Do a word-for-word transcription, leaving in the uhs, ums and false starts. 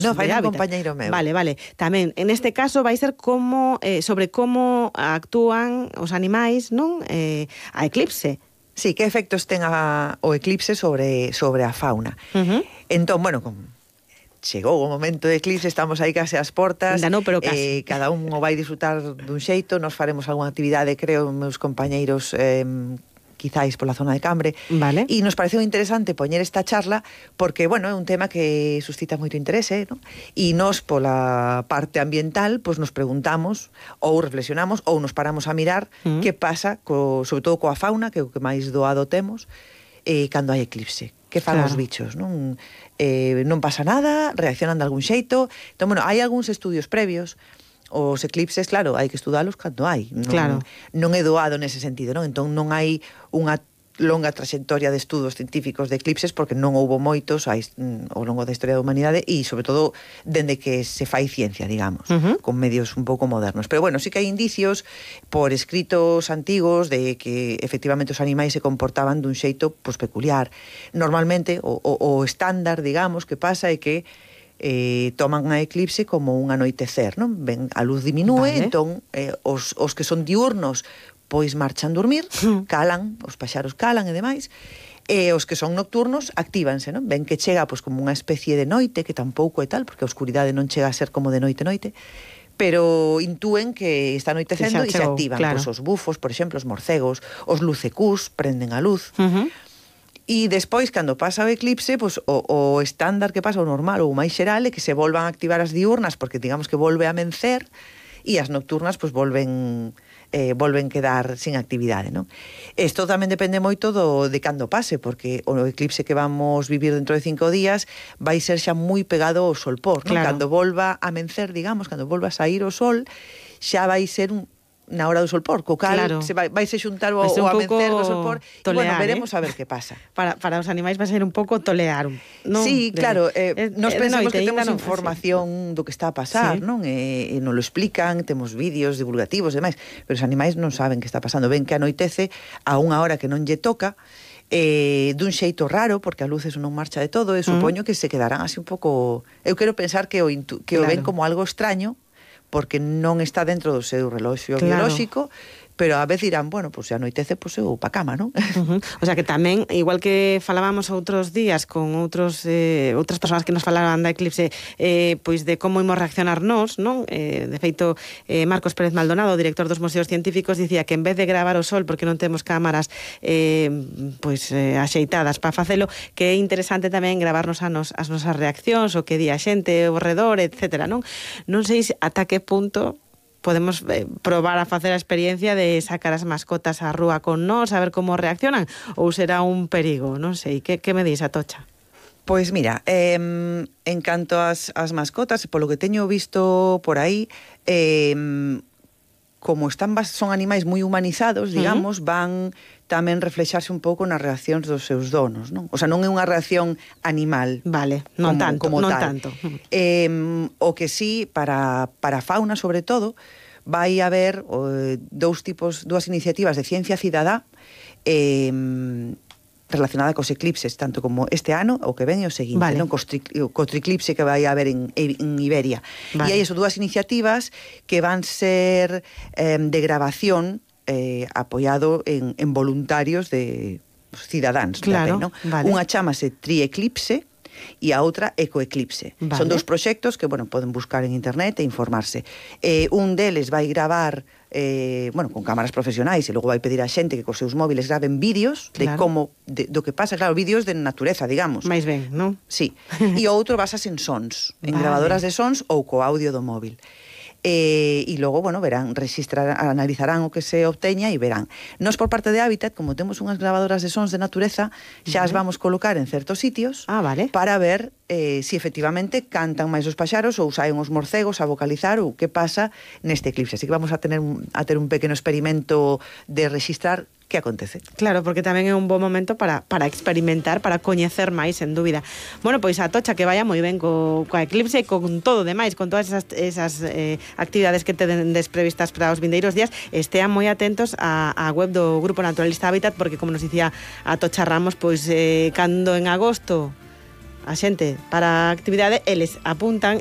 No, fai un compañeiro meu. Vale, vale. Tamén, en este caso, vai ser como eh, sobre como actúan os animais, non? Eh, a eclipse. Sí, que efectos ten a, o eclipse sobre, sobre a fauna. Uh-huh. Entón, bueno, como chegou o momento de eclipse, estamos aí case ás portas. Da no, pero casi. Eh, cada un o vai disfrutar dun xeito, nos faremos algunha actividade, creo, meus compañeiros, eh, quizáis pola zona de Cambre. Vale. E nos pareceu interesante poñer esta charla porque, bueno, é un tema que suscita moito interese, ¿no? E nos, pola parte ambiental, pois nos preguntamos ou reflexionamos ou nos paramos a mirar uh-huh. que pasa, co, sobre todo coa fauna, que é o que máis doado temos, eh, cando hai eclipse. Que fan claro. Os bichos, non? Eh, non pasa nada, reaccionan de algún xeito. Entón, bueno, hai algúns estudios previos. Os eclipses, claro, hai que estudalos cando hai. Non, claro. Non é doado nese sentido, non? Entón non hai unha longa traxectoria de estudos científicos de eclipses porque non houbo moitos ao longo da historia da humanidade e, sobre todo, dende que se fai ciencia, digamos, uh-huh. con medios un pouco modernos. Pero, bueno, sí que hai indicios por escritos antigos de que, efectivamente, os animais se comportaban dun xeito, pois, peculiar. Normalmente, o, o, o estándar, digamos, que pasa é que Eh, toman a eclipse como un anoitecer, non? Ben, a luz diminúe, vale. Entón eh, os, os que son diurnos pois marchan dormir, calan, os paxaros calan e demais, e os que son nocturnos actívanse, non? Ven que chega pois como unha especie de noite, que tampouco é tal, porque a oscuridade non chega a ser como de noite noite, pero intúen que está anoitecendo e se activan, claro. Pois os bufos, por exemplo, os morcegos, os lucecús prenden a luz. Uh-huh. E despois, cando pasa o eclipse, pois, o, o estándar que pasa, o normal, ou o máis xeral, é que se volvan a activar as diurnas, porque digamos que volve a amencer, e as nocturnas, pois, volven, eh, volven quedar sin actividade, non? Isto tamén depende moito do, de cando pase, porque o eclipse que vamos vivir dentro de cinco días vai ser xa moi pegado ao solpor, non? Claro. Cando volva a amencer, digamos, cando volva a sair o sol, xa vai ser un na hora do solpor, co cal claro. se vai, vai se xuntar o, o amencer do solpor tolear, e, bueno, veremos eh? A ver que pasa. Para, para os animais vai ser un pouco tolear, non? Sí, de, claro, eh, nos pensamos noite, que temos non, información sí. do que está a pasar, sí. non? E, e nos lo explican, temos vídeos divulgativos e demais, pero os animais non saben que está pasando, ven que anoitece a unha hora que non lle toca, eh, dun xeito raro, porque a luz eso non marcha de todo, e supoño mm. que se quedarán así un pouco... Eu quero pensar que o, intu... que claro. O ven como algo extraño, porque non está dentro do seu reloxo claro. Biolóxico, pero a vez dirán, bueno, pois pues, se anoitece, pois pues, eu pa cama, non? Uh-huh. O sea que tamén, igual que falábamos outros días con outros eh, outras persoas que nos falaban da eclipse, eh, pois de como imos reaccionar nós, non? Eh, de feito, eh, Marcos Pérez Maldonado, director dos Museos Científicos, dicía que en vez de gravar o sol, porque non temos cámaras eh, pois eh, axeitadas para facelo, que é interesante tamén gravarnos a nos, as nosas reaccións, o que di a xente ao redor, etcétera, non? Non sei ata que punto podemos eh, probar a facer a experiencia de sacar as mascotas á rúa con nós, a ver como reaccionan, ou será un perigo, non sei, que, que me dis, Atocha? Pois mira, eh, en canto ás, ás mascotas, polo que teño visto por aí, eh, como están son animais moi humanizados, digamos, uh-huh. van tamén reflexarse un pouco nas reaccións dos seus donos, non? O sea, non é unha reacción animal. Vale, non como, tanto, como non tal. tanto. Eh, o que sí, para, para a fauna, sobre todo, vai haber eh, dous tipos, dúas iniciativas de ciencia cidadá eh, relacionada cos eclipses, tanto como este ano, o que ven e o seguinte, vale. Non? Cos tri, co triclipse que vai haber en, en Iberia. Vale. E hai eso, dúas iniciativas que van ser eh, de grabación eh, apoiado en, en voluntarios de cidadáns. Claro, ¿no? Vale. Unha chámase Trieclipse e a outra Ecoeclipse. Vale. Son dous proxectos que, bueno, poden buscar en internet e informarse. Eh, un deles vai gravar Eh, bueno, con cámaras profesionais e logo vai pedir a xente que cos seus móviles graven vídeos de claro. Como, de, do que pasa, claro, vídeos de natureza, digamos. Mais ben, non? Sí. E o outro basas en sons, en vale. Gravadoras de sons ou co audio do móvil. Eh, e logo, bueno, verán, registrar, analizarán o que se obteña e verán. Nos por parte de Hábitat, como temos unhas gravadoras de sons de natureza, xa as vamos colocar en certos sitios ah, vale. Para ver eh, si efectivamente cantan máis os paxaros ou saen os morcegos a vocalizar ou que pasa neste eclipse. Así que vamos a tener a ter un pequeno experimento de registrar que acontece. Claro, porque tamén é un bo momento para, para experimentar, para coñecer máis, en dúbida. Bueno, pois a Tocha que vaya moi ben co, coa eclipse e con todo demais, con todas esas, esas eh, actividades que tedes previstas para os vindeiros días, estean moi atentos á, á web do Grupo Naturalista Hábitat, porque como nos dicía a Tocha Ramos, pois eh, cando en agosto a xente para a actividade, eles apuntan